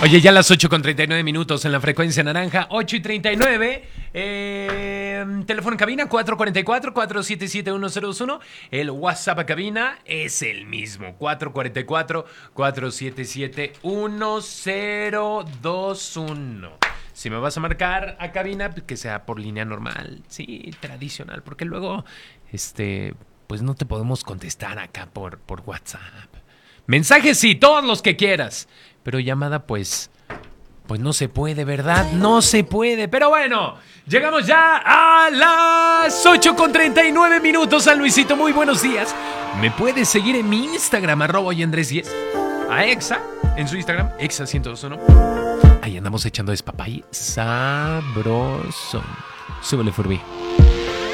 Oye, ya las 8:39 en la frecuencia naranja, 8:39. Teléfono en cabina 444-477-1021. El WhatsApp a cabina es el mismo, 444-477-1021. Si me vas a marcar a cabina, que sea por línea normal, sí, tradicional, porque luego, pues no te podemos contestar acá por WhatsApp. Mensajes sí, todos los que quieras. Pero llamada, pues no se puede, ¿verdad? No se puede. Pero bueno, llegamos ya a las 8:39. San Luisito, muy buenos días. Me puedes seguir en mi Instagram, @oyandres10. A Exa, en su Instagram, Exa1021. Ahí andamos echando despapay sabroso. Súbele, Furby.